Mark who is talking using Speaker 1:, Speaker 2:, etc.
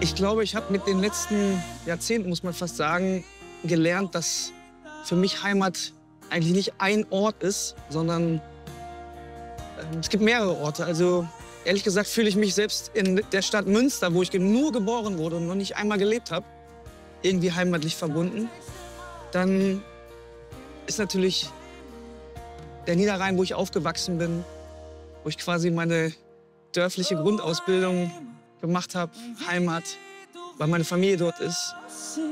Speaker 1: Ich glaube, ich habe mit den letzten Jahrzehnten, muss man fast sagen, gelernt, dass für mich Heimat eigentlich nicht ein Ort ist, sondern es gibt mehrere Orte. Also ehrlich gesagt fühle ich mich selbst in der Stadt Münster, wo ich nur geboren wurde und noch nicht einmal gelebt habe, irgendwie heimatlich verbunden. Dann ist natürlich der Niederrhein, wo ich aufgewachsen bin, wo ich quasi meine dörfliche Grundausbildung gemacht habe, Heimat, weil meine Familie dort ist.